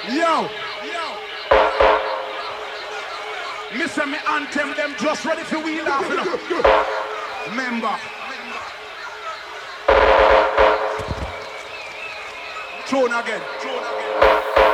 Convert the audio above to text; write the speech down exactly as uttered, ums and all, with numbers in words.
Yo. Mister me anthem them just ready for we laughing up. Remember. Throne again. Throne again.